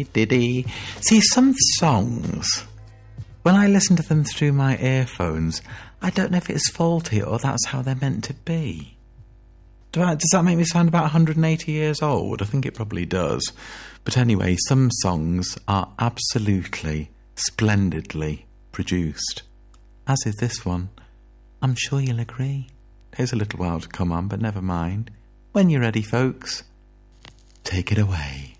dee. See, some songs, when I listen to them through my earphones, I don't know if it's faulty or that's how they're meant to be. Does that make me sound about 180 years old? I think it probably does. But anyway, some songs are absolutely, splendidly produced. As is this one. I'm sure you'll agree. There's a little while to come on, but never mind. When you're ready, folks, take it away.